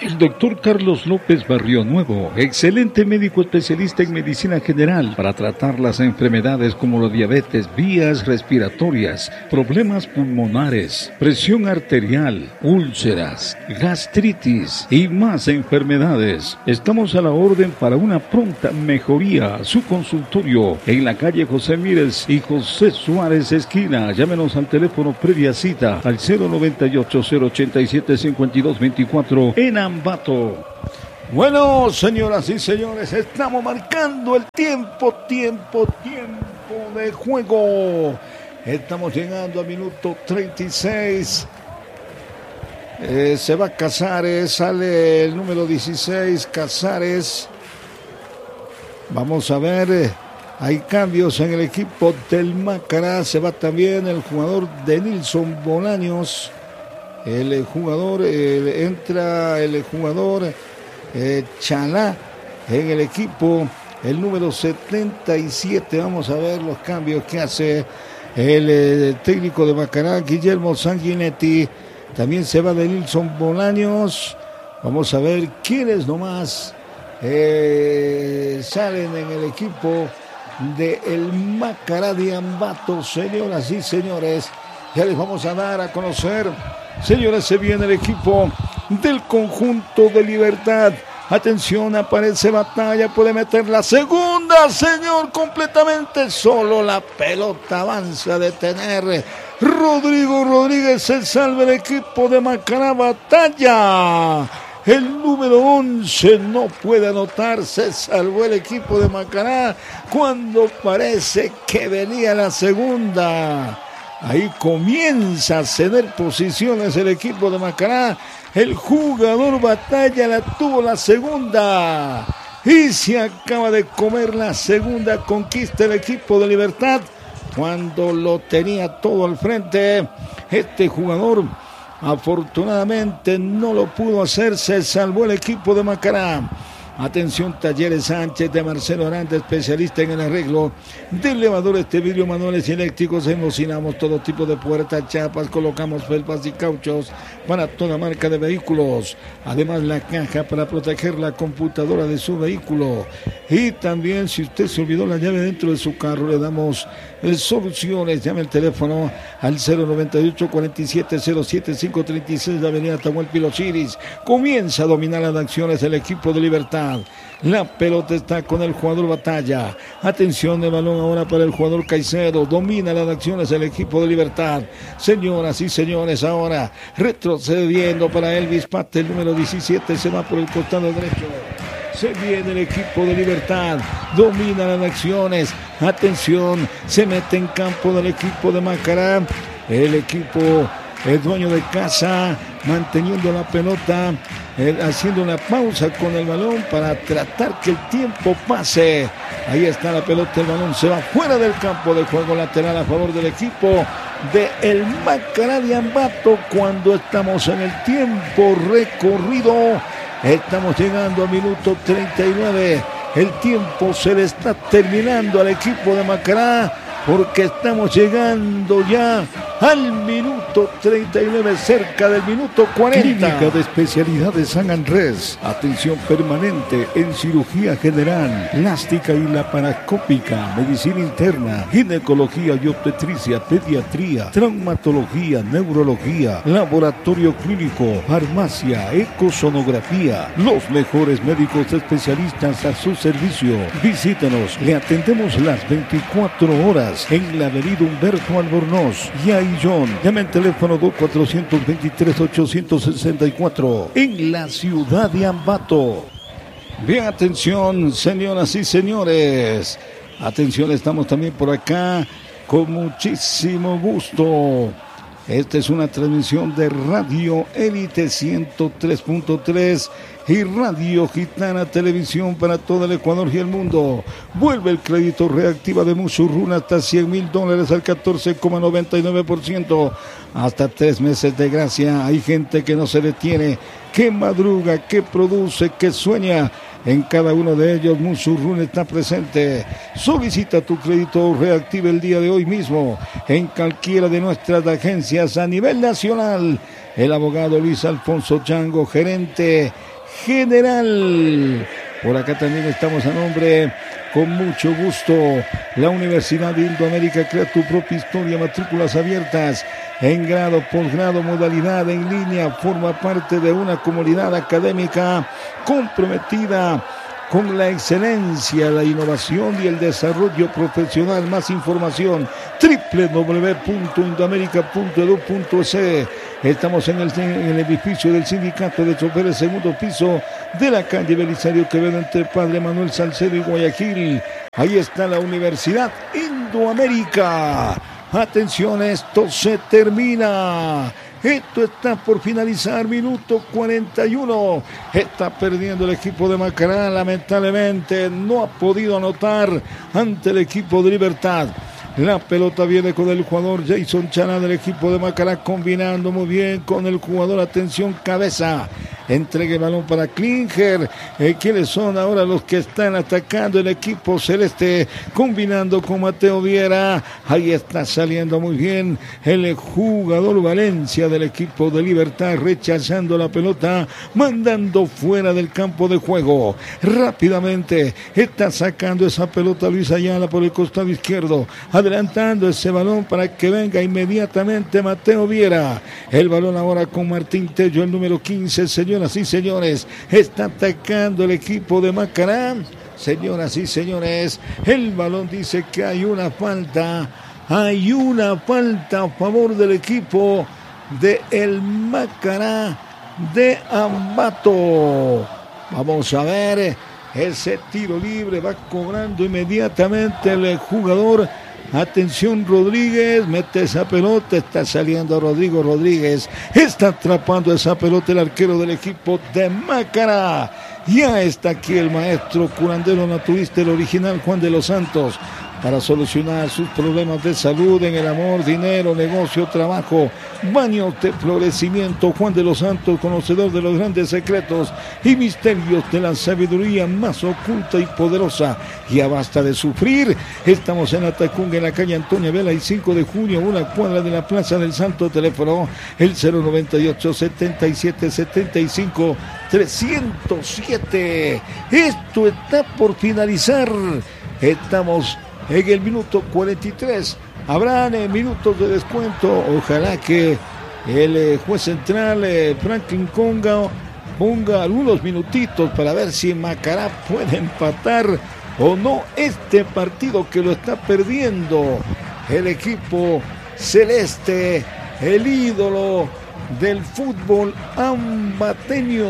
El doctor Carlos López Barrio Nuevo, excelente médico especialista en medicina general para tratar las enfermedades como la diabetes, vías respiratorias, problemas pulmonares, presión arterial, úlceras, gastritis y más enfermedades. Estamos a la orden para una pronta mejoría. Su consultorio en la calle José Mírez y José Suárez esquina. Llámenos al teléfono previa cita al cero noventa y ocho, cero ochenta y siete, cincuenta y dos veinticuatro en Ambato. Bueno, señoras y señores, estamos marcando el tiempo, tiempo, tiempo de juego. Estamos llegando al minuto treinta y seis. Eh, se va Casares, sale el número dieciséis, Casares. Vamos a ver, eh, hay cambios en el equipo del Macará. Se va también el jugador de Nilson Bolaños. El jugador, eh, entra el jugador eh, Chalá en el equipo, el número setenta y siete. Vamos a ver los cambios que hace el eh, técnico de Macará, Guillermo Sanguinetti. También se va de Nilson Bolaños. Vamos a ver quiénes nomás eh, salen en el equipo de el Macará de Ambato, señoras y señores. Ya les vamos a dar a conocer. Señores, se viene el equipo del conjunto de Libertad. Atención, aparece Batalla, puede meter la segunda, señor, completamente solo. La pelota avanza a detener. Rodrigo Rodríguez, se salva el equipo de Macará. Batalla. El número once no puede anotar, se salvó el equipo de Macará cuando parece que venía la segunda. Ahí comienza a ceder posiciones el equipo de Macará. El jugador Batalla la tuvo la segunda. Y se acaba de comer la segunda conquista el equipo de Libertad. Cuando lo tenía todo al frente, este jugador afortunadamente no lo pudo hacer. Se salvó el equipo de Macará. Atención, Talleres Sánchez de Marcelo Aranda, especialista en el arreglo de elevadores de vidrio, manuales y eléctricos. Enmocinamos todo tipo de puertas, chapas, colocamos felpas y cauchos para toda marca de vehículos. Además, la caja para proteger la computadora de su vehículo. Y también, si usted se olvidó la llave dentro de su carro, le damos eh, soluciones. Llame el teléfono al cero noventa y ocho, cuarenta y siete, cero siete, cinco treinta y seis, la avenida Tahuel Pilochiris. Comienza a dominar las acciones el equipo de Libertad. La pelota está con el jugador Batalla. Atención, el balón ahora para el jugador Caicedo. Domina las acciones el equipo de Libertad. Señoras y señores, ahora retrocediendo para Elvis Pate, el número diecisiete, se va por el costado derecho. Se viene el equipo de Libertad, domina las acciones. Atención, se mete en campo del equipo de Macará. El equipo, el dueño de casa, manteniendo la pelota, eh, haciendo una pausa con el balón para tratar que el tiempo pase. Ahí está la pelota, el balón se va fuera del campo de juego, lateral a favor del equipo de el Macará de Ambato. Cuando estamos en el tiempo recorrido, estamos llegando a minuto treinta y nueve. El tiempo se le está terminando al equipo de Macará, porque estamos llegando ya al minuto treinta y nueve, cerca del minuto cuarenta. Clínica de Especialidades San Andrés. Atención permanente en cirugía general, plástica y laparoscópica, medicina interna, ginecología y obstetricia, pediatría, traumatología, neurología, laboratorio clínico, farmacia, ecosonografía. Los mejores médicos especialistas a su servicio. Visítenos, le atendemos las veinticuatro horas en la avenida Humberto Albornoz y Aillón. Llame al teléfono dos cuatro dos tres, ocho seis cuatro en la ciudad de Ambato. Bien, atención, señoras y señores. Atención, estamos también por acá con muchísimo gusto. Esta es una transmisión de Radio Élite ciento tres punto tres y Radio Gitana Televisión para todo el Ecuador y el mundo. Vuelve el crédito reactiva de Musurruna hasta cien mil dólares al catorce coma noventa y nueve por ciento. Hasta tres meses de gracia. Hay gente que no se detiene, que madruga, que produce, que sueña. En cada uno de ellos, Musurruna está presente. Solicita tu crédito reactiva el día de hoy mismo en cualquiera de nuestras agencias a nivel nacional. el abogado Luis Alfonso Chango, gerente general. Por acá también estamos a nombre, con mucho gusto, la Universidad de Indoamérica. Crea tu propia historia, matrículas abiertas en grado, posgrado, modalidad en línea. Forma parte de una comunidad académica comprometida con la excelencia, la innovación y el desarrollo profesional. Más información, doble u doble u doble u punto indoamerica punto edu punto es. Estamos en el, en el edificio del Sindicato de Choferes, segundo piso de la calle Belisario Quevedo, entre Padre Manuel Salcedo y Guayaquil. Ahí está la Universidad Indoamérica. Atención, esto se termina. Esto está por finalizar, minuto cuarenta y uno. Está perdiendo el equipo de Macará, lamentablemente no ha podido anotar ante el equipo de Libertad. La pelota viene con el jugador Jason Chalá del equipo de Macará, combinando muy bien con el jugador, atención, Cabeza. Entrega el balón para Klinger. Eh, ¿Quiénes son ahora los que están atacando el equipo celeste? Combinando con Mateo Viera. Ahí está saliendo muy bien el jugador Valencia del equipo de Libertad, rechazando la pelota, mandando fuera del campo de juego. Rápidamente está sacando esa pelota Luis Ayala por el costado izquierdo, adelantando ese balón para que venga inmediatamente Mateo Viera. El balón ahora con Martín Tello, el número quince, señoras y señores, está atacando el equipo de Macará. Señoras y señores, el balón dice que hay una falta, hay una falta a favor del equipo de el Macará de Ambato. Vamos a ver, ese tiro libre va cobrando inmediatamente el jugador. Atención, Rodríguez, mete esa pelota, está saliendo Rodrigo Rodríguez, está atrapando esa pelota el arquero del equipo de Macará. Ya está aquí el maestro curandero naturista, el original Juan de los Santos, para solucionar sus problemas de salud, en el amor, dinero, negocio, trabajo, baños de florecimiento. Juan de los Santos, conocedor de los grandes secretos y misterios de la sabiduría más oculta y poderosa. Ya basta de sufrir. Estamos en Atacunga, en la calle Antonio Vela y cinco de junio, una cuadra de la Plaza del Santo. Teléfono el cero noventa y ocho, setenta y siete, setenta y cinco, trescientos siete. Esto está por finalizar. Estamos en el minuto cuarenta y tres. Habrán eh, minutos de descuento. Ojalá que el eh, juez central, eh, Franklin Conga, ponga algunos minutitos para ver si Macará puede empatar o no este partido, que lo está perdiendo el equipo celeste, el ídolo del fútbol ambateño.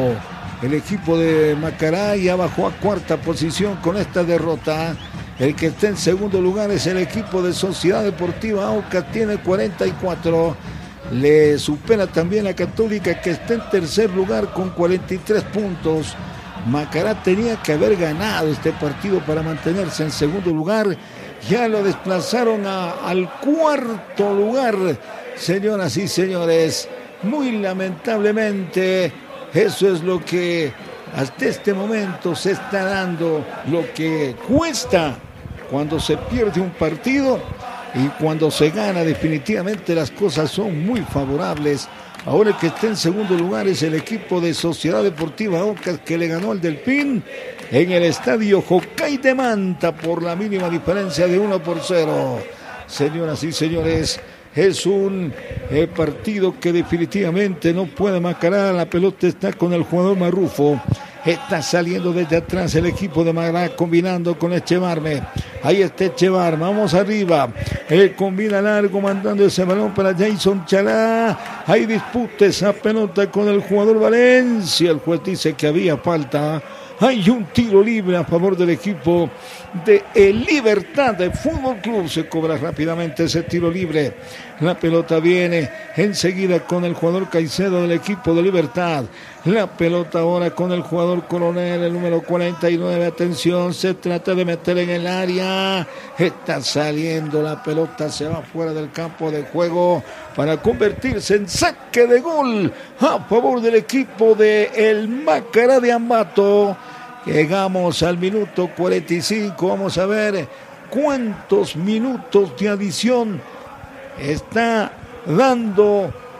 El equipo de Macará ya bajó a cuarta posición con esta derrota. El que está en segundo lugar es el equipo de Sociedad Deportiva Aucas, tiene cuarenta y cuatro. Le supera también la Católica, que está en tercer lugar con cuarenta y tres puntos. Macará tenía que haber ganado este partido para mantenerse en segundo lugar. Ya lo desplazaron a, al cuarto lugar. Señoras y señores, muy lamentablemente, eso es lo que hasta este momento se está dando, lo que cuesta cuando se pierde un partido y cuando se gana. Definitivamente las cosas son muy favorables. Ahora el que está en segundo lugar es el equipo de Sociedad Deportiva Aucas, que le ganó al Delfín en el estadio Jocay de Manta por la mínima diferencia de uno por cero. Señoras y señores, es un eh, partido que definitivamente no puede Macará. La pelota está con el jugador Marrufo. Está saliendo desde atrás el equipo de Macará, combinando con Echevarme. Ahí está Echevarme, vamos arriba. Él combina largo, mandando ese balón para Jason Chalá. Ahí disputa esa pelota con el jugador Valencia. El juez dice que había falta. Hay un tiro libre a favor del equipo de El Libertad de Fútbol Club. Se cobra rápidamente ese tiro libre. La pelota viene enseguida con el jugador Caicedo del equipo de Libertad. La pelota ahora con el jugador Coronel, el número cuarenta y nueve. Atención, se trata de meter en el área. Está saliendo la pelota, se va fuera del campo de juego para convertirse en saque de gol a favor del equipo de el Macará de Ambato. Llegamos al minuto cuarenta y cinco. Vamos a ver cuántos minutos de adición está dando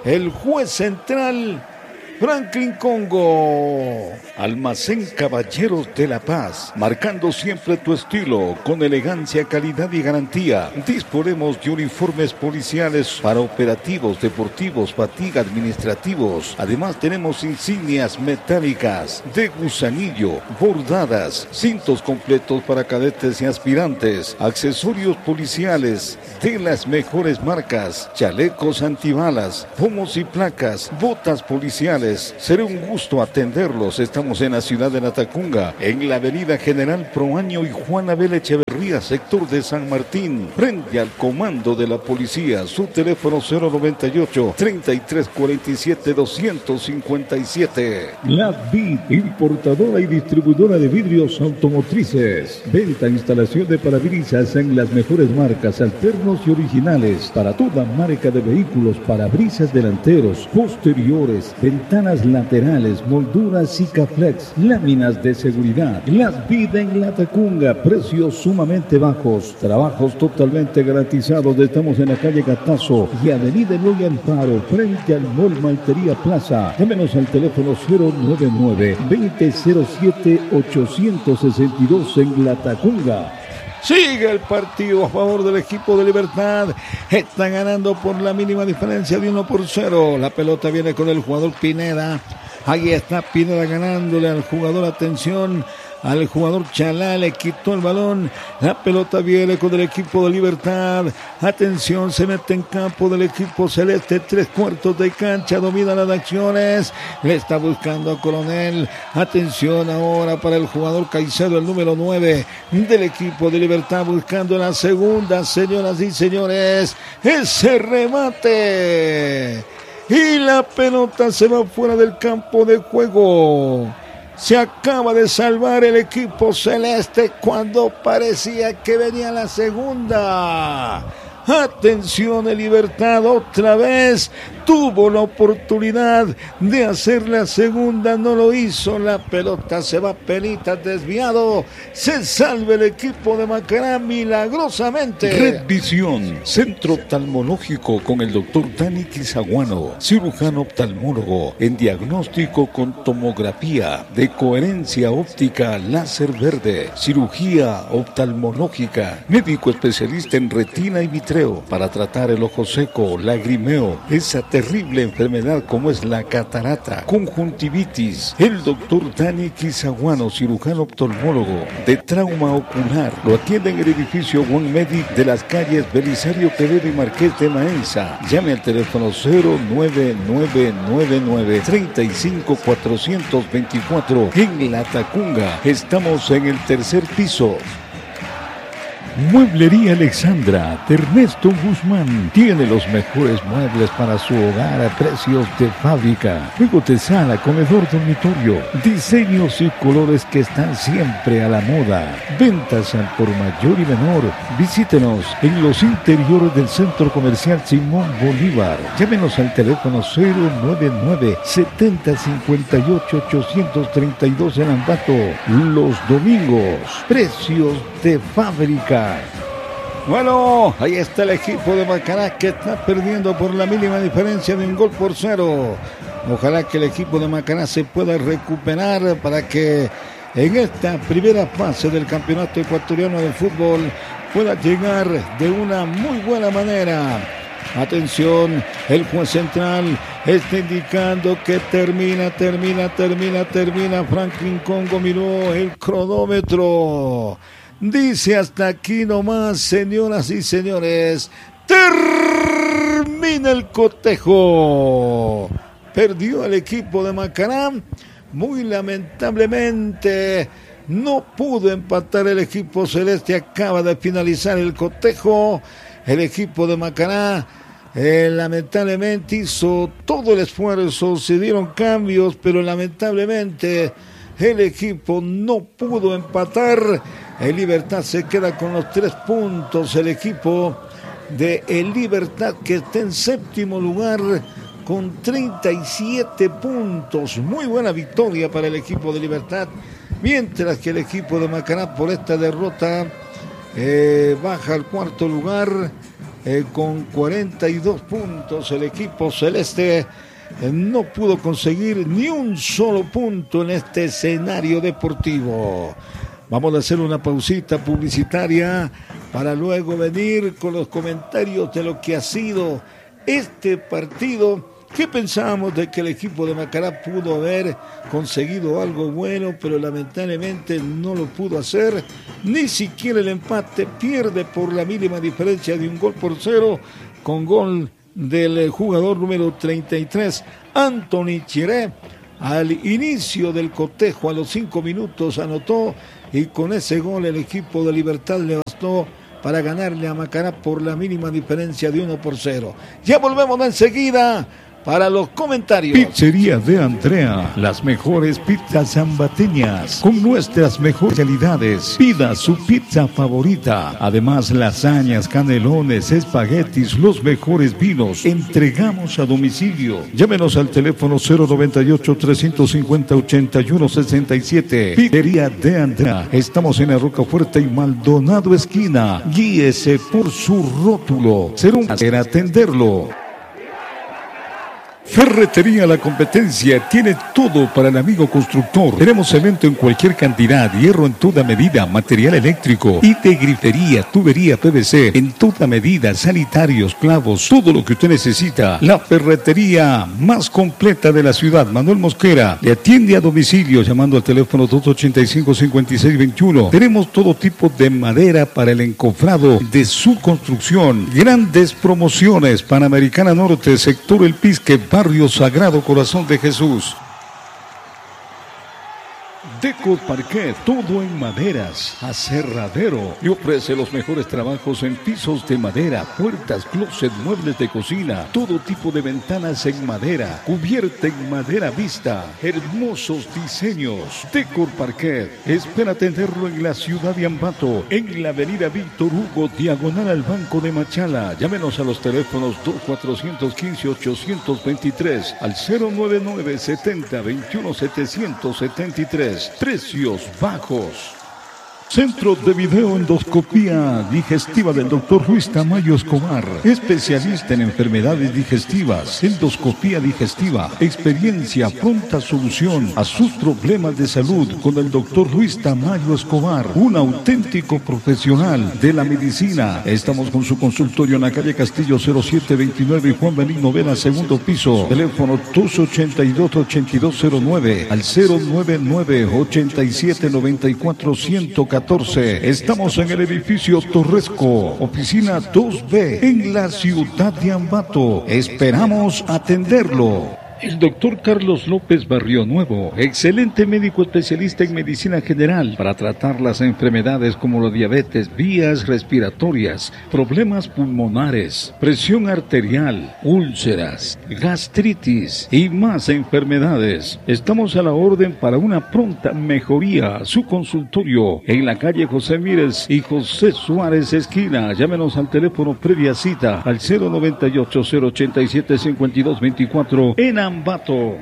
el juez central Franklin Congo. Almacén Caballeros de la Paz, marcando siempre tu estilo, con elegancia, calidad y garantía. Disponemos de uniformes policiales para operativos, deportivos, fatiga, administrativos. Además tenemos insignias metálicas de gusanillo, bordadas, cintos completos para cadetes y aspirantes, accesorios policiales de las mejores marcas, chalecos antibalas, pomos y placas, botas policiales. Será un gusto atenderlos. Estamos en la ciudad de Latacunga, en la avenida General Proaño y Juan Abel Echeverría, sector de San Martín, frente al comando de la policía. Su teléfono cero noventa y ocho, treinta y tres cuarenta y siete, doscientos cincuenta y siete. Latvid, importadora y distribuidora de vidrios automotrices. Venta e instalación de parabrisas en las mejores marcas, alternos y originales. Para toda marca de vehículos, parabrisas delanteros, posteriores, ventanas laterales, molduras y caflex, láminas de seguridad. Latvid en Latacunga, precios sumamente bajos, trabajos totalmente garantizados. Estamos en la calle Gatazo y avenida Eloy Alfaro, frente al Mall Maltería Plaza. Llámenos al teléfono cero noventa y nueve, veinte cero siete, ochocientos sesenta y dos en Latacunga. Sigue el partido a favor del equipo de Libertad. Está ganando por la mínima diferencia de uno por cero. La pelota viene con el jugador Pineda. Ahí está Pineda ganándole al jugador. Atención, al jugador Chalá, le quitó el balón. La pelota viene con el equipo de Libertad. Atención, se mete en campo del equipo celeste. Tres cuartos de cancha, domina las acciones. Le está buscando a Coronel. Atención ahora para el jugador Caicedo, el número nueve del equipo de Libertad, buscando la segunda, señoras y señores. Ese remate. Y la pelota se va fuera del campo de juego. Se acaba de salvar el equipo celeste cuando parecía que venía la segunda. Atención, el Libertad otra vez tuvo la oportunidad de hacer la segunda, no lo hizo. La pelota se va penita, desviado. Se salva el equipo de Macará milagrosamente. Red Visión, centro oftalmológico con el doctor Dani Quizaguano, cirujano oftalmólogo en diagnóstico con tomografía de coherencia óptica láser verde, cirugía oftalmológica, médico especialista en retina y vitreo para tratar el ojo seco, lagrimeo, esa terrible enfermedad como es la catarata, conjuntivitis. El doctor Dani Quizaguano, cirujano oftalmólogo de trauma ocular, lo atiende en el edificio One Medic de las calles Belisario Quevedo y Marqués de Maenza. Llame al teléfono cero nueve nueve nueve nueve, tres cinco cuatro dos cuatro en Latacunga. Estamos en el tercer piso. Mueblería Alexandra de Ernesto Guzmán tiene los mejores muebles para su hogar a precios de fábrica. Juego de sala, comedor, dormitorio, diseños y colores que están siempre a la moda. Ventas al por mayor y menor. Visítenos en los interiores del Centro Comercial Simón Bolívar. Llámenos al teléfono cero nueve nueve, setenta cincuenta y ocho, ochocientos treinta y dos en Ambato. Los domingos, precios de fábrica. Bueno, ahí está el equipo de Macará que está perdiendo por la mínima diferencia de un gol por cero. Ojalá que el equipo de Macará se pueda recuperar para que en esta primera fase del campeonato ecuatoriano de fútbol pueda llegar de una muy buena manera. Atención, el juez central está indicando que termina, termina, termina, termina. Franklin Congo miró el cronómetro. Dice hasta aquí nomás, señoras y señores. Termina el cotejo. Perdió el equipo de Macará. Muy lamentablemente no pudo empatar el equipo celeste. Acaba de finalizar el cotejo. El equipo de Macará eh, lamentablemente hizo todo el esfuerzo. Se dieron cambios, pero lamentablemente el equipo no pudo empatar. El Libertad se queda con los tres puntos. El equipo de El Libertad, que está en séptimo lugar con treinta y siete puntos. Muy buena victoria para el equipo de Libertad. Mientras que el equipo de Macará, por esta derrota, eh, baja al cuarto lugar eh, con cuarenta y dos puntos. El equipo celeste eh, no pudo conseguir ni un solo punto en este escenario deportivo. Vamos a hacer una pausita publicitaria para luego venir con los comentarios de lo que ha sido este partido. ¿Qué pensábamos de que el equipo de Macará pudo haber conseguido algo bueno, pero lamentablemente no lo pudo hacer? Ni siquiera el empate, pierde por la mínima diferencia de un gol por cero, con gol del jugador número treinta y tres, Anthony Chiré. Al inicio del cotejo, a los cinco minutos anotó, y con ese gol el equipo de Libertad le bastó para ganarle a Macará por la mínima diferencia de uno por cero. Ya volvemos de enseguida para los comentarios. Pizzería de Andrea, las mejores pizzas zambateñas con nuestras mejores calidades. Pida su pizza favorita. Además, lasañas, canelones, espaguetis, los mejores vinos. Entregamos a domicilio. Llámenos al teléfono cero noventa y ocho, trescientos cincuenta, ochenta y uno sesenta y siete. Pizzería de Andrea. Estamos en la Rocafuerte y Maldonado esquina. Guíese por su rótulo. Será un placer atenderlo. Ferretería La Competencia tiene todo para el amigo constructor. Tenemos cemento en cualquier cantidad, hierro en toda medida, material eléctrico y de grifería, tubería P V C en toda medida, sanitarios, clavos, todo lo que usted necesita. La ferretería más completa de la ciudad. Manuel Mosquera le atiende a domicilio llamando al teléfono dos ochenta y cinco, cincuenta y seis veintiuno. Tenemos todo tipo de madera para el encofrado de su construcción. Grandes promociones. Panamericana Norte, sector El Pisque, Barrio Sagrado Corazón de Jesús. Deco Parquet, todo en maderas, aserradero, y ofrece los mejores trabajos en pisos de madera, puertas, closet, muebles de cocina, todo tipo de ventanas en madera, cubierta en madera vista, hermosos diseños. Deco Parquet, espera atenderlo en la ciudad de Ambato, en la avenida Víctor Hugo, diagonal al Banco de Machala. Llámenos a los teléfonos dos cuatrocientos quince, ochocientos veintitrés, al cero nueve nueve, setenta, veintiuno, setecientos setenta y tres. Precios bajos. Centro de Videoendoscopía Digestiva del doctor Luis Tamayo Escobar, especialista en enfermedades digestivas, endoscopía digestiva, experiencia, pronta solución a sus problemas de salud con el doctor Luis Tamayo Escobar, un auténtico profesional de la medicina. Estamos con su consultorio en la calle Castillo cero siete veintinueve y Juan Benigno Vela, segundo piso. Teléfono dos ochenta y dos, ochenta y dos cero nueve al cero nueve nueve, ochenta y siete, noventa y cuatro, ciento catorce. Estamos en el edificio Torresco, oficina dos B, en la ciudad de Ambato. Esperamos atenderlo. El doctor Carlos López Barrio Nuevo, excelente médico especialista en medicina general para tratar las enfermedades como la diabetes, vías respiratorias, problemas pulmonares, presión arterial, úlceras, gastritis y más enfermedades. Estamos a la orden para una pronta mejoría. Su consultorio en la calle José Mírez y José Suárez esquina. Llámenos al teléfono previa cita al cero noventa y ocho, cero ochenta y siete, cincuenta y dos veinticuatro en Ambato.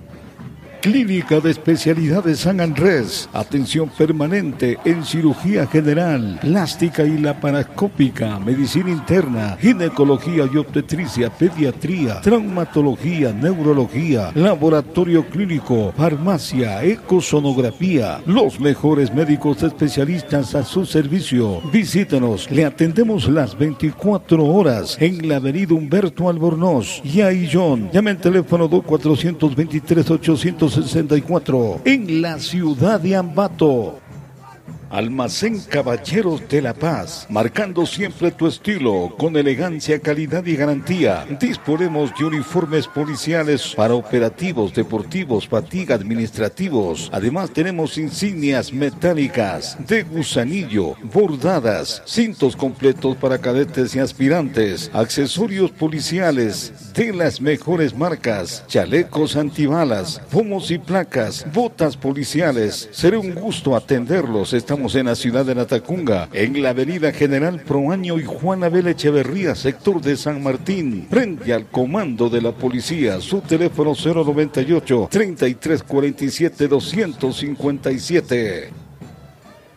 Clínica de Especialidades San Andrés, atención permanente en cirugía general, plástica y laparoscópica, medicina interna, ginecología y obstetricia, pediatría, traumatología, neurología, laboratorio clínico, farmacia, ecosonografía, los mejores médicos especialistas a su servicio. Visítenos, le atendemos las veinticuatro horas en la avenida Humberto Albornoz y Aillón. Llame al teléfono dos cuatrocientos veintitrés, ochocientos sesenta y cuatro en la ciudad de Ambato. Almacén Caballeros de la Paz, marcando siempre tu estilo, con elegancia, calidad y garantía. Disponemos de uniformes policiales para operativos, deportivos, fatiga, administrativos. Además tenemos insignias metálicas, de gusanillo, bordadas, cintos completos para cadetes y aspirantes, accesorios policiales de las mejores marcas, chalecos antibalas, pomos y placas, botas policiales. Será un gusto atenderlos. Estamos en la ciudad de Latacunga, en la avenida General Proaño y Juan Abel Echeverría, sector de San Martín, frente al comando de la policía. Su teléfono cero noventa y ocho, treinta y tres cuarenta y siete, doscientos cincuenta y siete.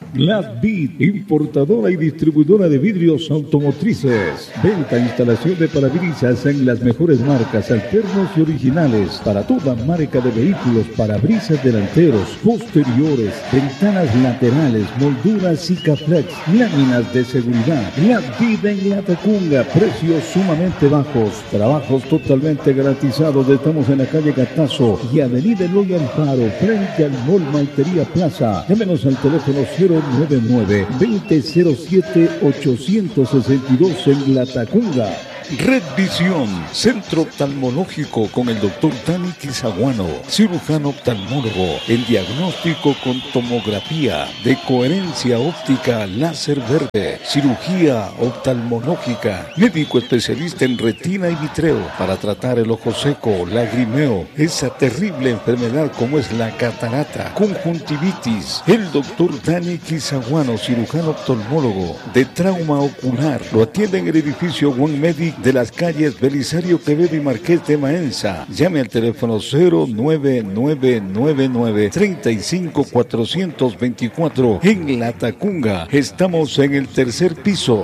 Gladvid, importadora y distribuidora de vidrios automotrices. Venta e instalación de parabrisas en las mejores marcas, alternos y originales para toda marca de vehículos, parabrisas delanteros, posteriores, ventanas laterales, molduras Sikaflex, láminas de seguridad. Gladvid en Latacunga, precios sumamente bajos, trabajos totalmente garantizados. Estamos en la calle Gatazo y avenida Eloy Alfaro, frente al Mall Maltería Plaza. Llámenos al teléfono cero nueve nueve, veinte cero siete, ochocientos sesenta y dos en Latacunga. Red Visión, centro oftalmológico con el doctor Dani Quizaguano, cirujano oftalmólogo en diagnóstico con tomografía de coherencia óptica láser verde, cirugía oftalmológica, médico especialista en retina y vitreo para tratar el ojo seco, lagrimeo, esa terrible enfermedad como es la catarata, conjuntivitis. El doctor Dani Quizaguano, cirujano oftalmólogo de trauma ocular, lo atiende en el edificio One Medic de las calles Belisario Quevedo y Marqués de Maenza. Llame al teléfono cero nueve nueve nueve nueve, tres cinco cuatro dos cuatro en Latacunga. Estamos en el tercer piso.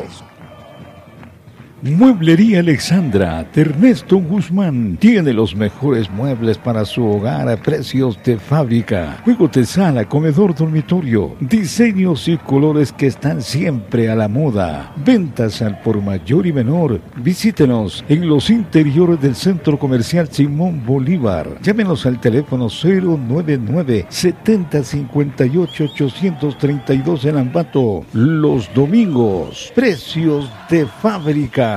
Mueblería Alexandra de Ernesto Guzmán tiene los mejores muebles para su hogar a precios de fábrica. Juegos de sala, comedor, dormitorio, diseños y colores que están siempre a la moda. Ventas al por mayor y menor. Visítenos en los interiores del Centro Comercial Simón Bolívar. Llámenos al teléfono cero nueve nueve, setenta cincuenta y ocho, ochocientos treinta y dos en Ambato. Los domingos, precios de fábrica.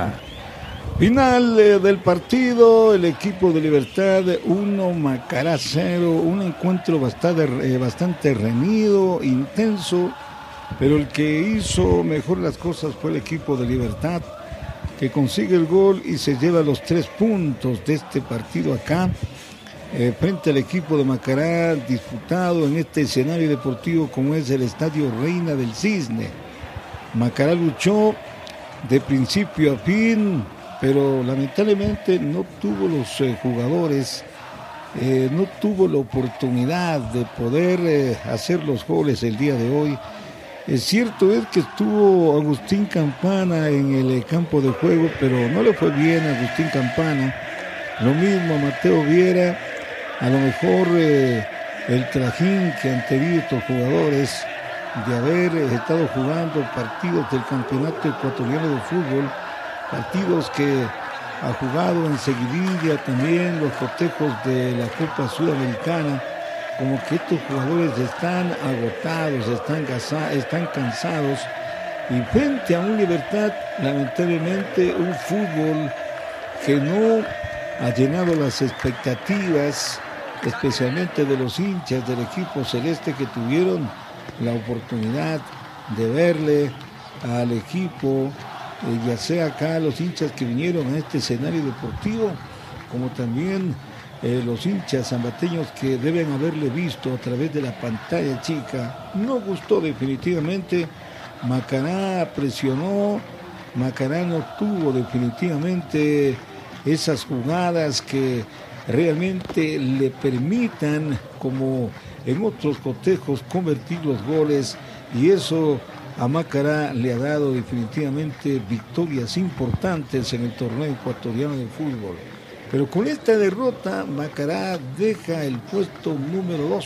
Final eh, del partido, el equipo de Libertad uno, Macará cero, un encuentro bastante, eh, bastante reñido, intenso, pero el que hizo mejor las cosas fue el equipo de Libertad, que consigue el gol y se lleva los tres puntos de este partido acá, eh, frente al equipo de Macará, disputado en este escenario deportivo como es el Estadio Reina del Cisne. Macará luchó de principio a fin, pero lamentablemente no tuvo los eh, jugadores, eh, no tuvo la oportunidad de poder eh, hacer los goles el día de hoy. Es cierto es que estuvo Agustín Campana en el eh, campo de juego, pero no le fue bien a Agustín Campana. Lo mismo a Mateo Viera, a lo mejor eh, el trajín que han tenido estos jugadores de haber estado jugando partidos del campeonato ecuatoriano de fútbol, partidos que ha jugado en seguidilla, también los cotejos de la Copa Sudamericana, como que estos jugadores están agotados, están, casa, están cansados, y frente a un Libertad, lamentablemente un fútbol que no ha llenado las expectativas, especialmente de los hinchas del equipo celeste que tuvieron la oportunidad de verle al equipo, eh, ya sea acá los hinchas que vinieron a este escenario deportivo, como también eh, los hinchas zambateños que deben haberle visto a través de la pantalla chica. No gustó definitivamente. Macará presionó, Macará no tuvo definitivamente esas jugadas que realmente le permitan, como en otros cotejos, convertir los goles, y eso a Macará le ha dado definitivamente victorias importantes en el torneo ecuatoriano de fútbol. Pero con esta derrota, Macará deja el puesto número dos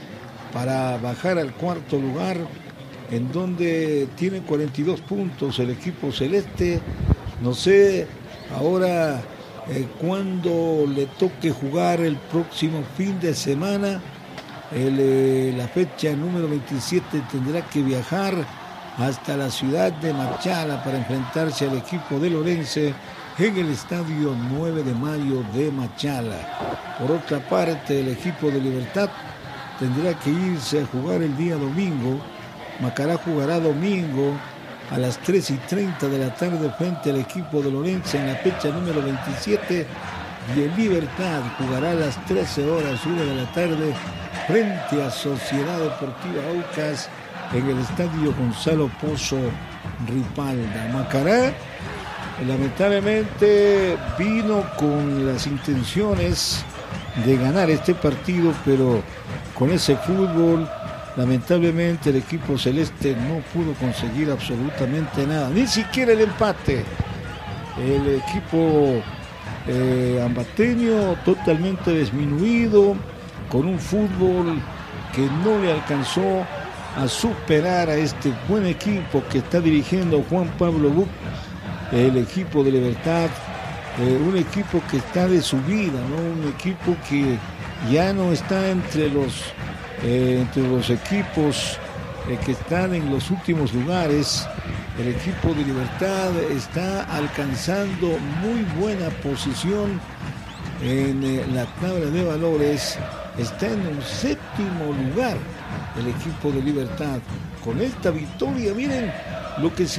para bajar al cuarto lugar, en donde tiene cuarenta y dos puntos el equipo celeste. No sé ahora eh, cuándo le toque jugar el próximo fin de semana. El, eh, la fecha número veintisiete tendrá que viajar hasta la ciudad de Machala para enfrentarse al equipo de Lorense en el estadio nueve de mayo de Machala. Por otra parte, el equipo de Libertad tendrá que irse a jugar el día domingo. Macará jugará domingo a las tres y treinta de la tarde frente al equipo de Lorense en la fecha número veintisiete, y el Libertad jugará a las trece horas, una de la tarde, frente a Sociedad Deportiva Aucas en el estadio Gonzalo Pozo Ripalda. Macará lamentablemente vino con las intenciones de ganar este partido, pero con ese fútbol lamentablemente el equipo celeste no pudo conseguir absolutamente nada, ni siquiera el empate. El equipo eh, ambateño totalmente disminuido, con un fútbol que no le alcanzó a superar a este buen equipo que está dirigiendo Juan Pablo Buch, el equipo de Libertad, eh, un equipo que está de subida, ¿no? Un equipo que ya no está entre los, eh, entre los equipos eh, que están en los últimos lugares. El equipo de Libertad está alcanzando muy buena posición en eh, la tabla de valores, está en un séptimo lugar el equipo de Libertad. Con esta victoria, miren lo que